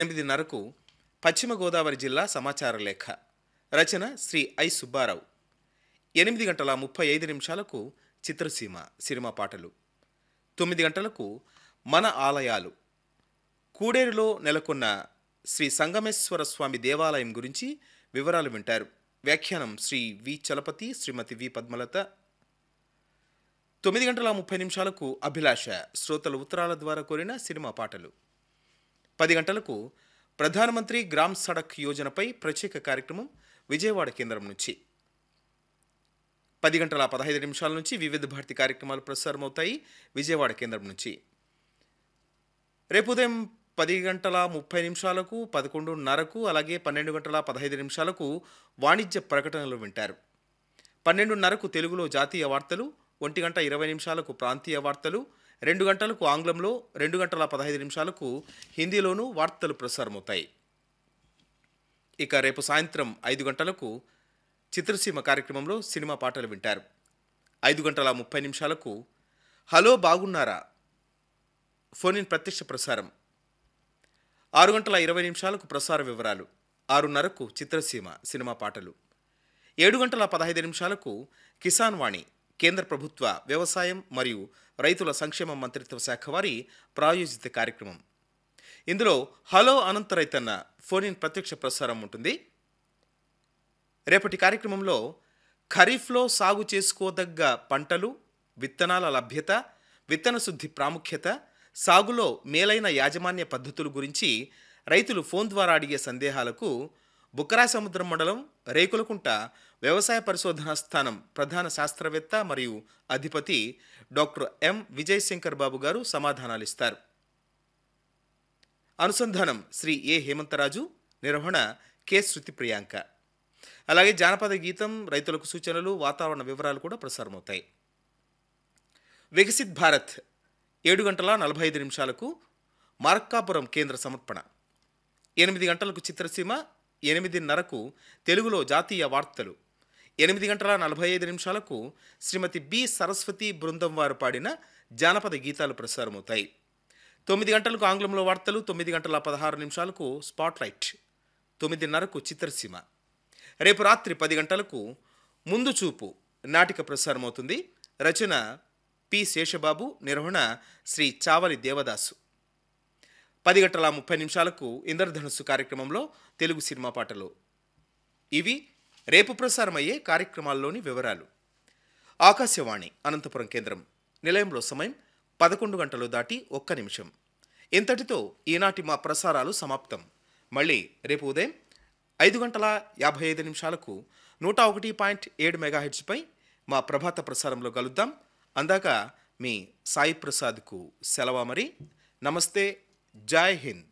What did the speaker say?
8:30కు పశ్చిమ గోదావరి జిల్లా సమాచార లేఖ. రచన Shri I Subbarao. 8:35 Chitraseema cinema పాటలు. 9 గంటలకు మన ఆలయాలు. కూడేరులో నెలకొన్న శ్రీ సంగమేశ్వర స్వామి దేవాలయం గురించి వివరాలు వింటారు. వ్యాఖ్యానం శ్రీ వి చలపతి, శ్రీమతి వి పద్మలత. 9:30 అభిలాష, శ్రోతల ఉత్తరాల ద్వారా కోరిన సినిమా పాటలు. 10 గంటలకు ప్రధానమంత్రి గ్రామ్ సడక్ యోజనపై ప్రత్యేక కార్యక్రమం విజయవాడ కేంద్రం నుంచి. 10:15 నుంచి వివిధ భారతి కార్యక్రమాలు ప్రసారమవుతాయి విజయవాడ కేంద్రం నుంచి. రేపు ఉదయం 10:30, 11:30, అలాగే 12:15 వాణిజ్య ప్రకటనలు వింటారు. 12:30 తెలుగులో జాతీయ వార్తలు, 1:20 ప్రాంతీయ వార్తలు, 2 గంటలకు ఆంగ్లంలో, 2:15 హిందీలోనూ వార్తలు ప్రసారమవుతాయి. ఇక రేపు సాయంత్రం 5 గంటలకు చిత్రసీమ కార్యక్రమంలో సినిమా పాటలు వింటారు. 5:30 హలో బాగున్నారా ఫోన్ ఇన్ ప్రత్యక్ష ప్రసారం. 6:20 ప్రసార వివరాలు. 6:30 చిత్రసీమ సినిమా పాటలు. 7:15 కిసాన్ వాణి, కేంద్ర ప్రభుత్వ వ్యవసాయం మరియు రైతుల సంక్షేమ మంత్రిత్వ శాఖ వారి ప్రాయోజిత కార్యక్రమం. ఇందులో హలో అనంత రైతన్న ఫోన్ ఇన్ ప్రత్యక్ష ప్రసారం ఉంటుంది. రేపటి కార్యక్రమంలో ఖరీఫ్లో సాగు చేసుకోదగ్గ పంటలు, విత్తనాల లభ్యత, విత్తన శుద్ధి ప్రాముఖ్యత, సాగులో మేలైన యాజమాన్య పద్ధతుల గురించి రైతులు ఫోన్ ద్వారా అడిగే సందేహాలకు బుక్కరాయసముద్రం మండలం రేకులకుంట వ్యవసాయ పరిశోధనా స్థానం ప్రధాన శాస్త్రవేత్త మరియు అధిపతి డాక్టర్ ఎం విజయశంకర్ బాబు గారు సమాధానాలిస్తారు. అనుసంధానం శ్రీ ఏ హేమంతరాజు, నిర్వహణ కె శృతి ప్రియాంక. అలాగే జానపద గీతం, రైతులకు సూచనలు, వాతావరణ వివరాలు కూడా ప్రసారమవుతాయి. వికసిత్ భారత్ 7:45 మార్కాపురం కేంద్ర సమర్పణ. 8 గంటలకు చిత్రసీమ, 8:30 తెలుగులో జాతీయ వార్తలు, 8:45 శ్రీమతి బి సరస్వతి బృందం వారు పాడిన జానపద గీతాలు ప్రసారమవుతాయి. 9 గంటలకు ఆంగ్లంలో వార్తలు, 9:16 స్పాట్లైట్, 9:30 చిత్రసీమ. రేపు రాత్రి 10 గంటలకు ముందు చూపు నాటిక ప్రసారమవుతుంది. రచన పి శేషబాబు, నిర్వహణ శ్రీ చావలి దేవదాసు. 10:30 ఇంద్రధనుస్సు కార్యక్రమంలో తెలుగు సినిమా పాటలు. ఇవి రేపు ప్రసారమయ్యే కార్యక్రమాల్లోని వివరాలు. ఆకాశవాణి అనంతపురం కేంద్రం. నిలయంలో సమయం 11:01. ఇంతటితో ఈనాటి మా ప్రసారాలు సమాప్తం. మళ్ళీ రేపు ఉదయం 5:55 101.7 మెగాహెర్ట్జ్పై మా ప్రభాత ప్రసారంలో కలుద్దాం. అందాక మీ సాయి ప్రసాద్కు సెలవు. మరి నమస్తే, జై హింద్.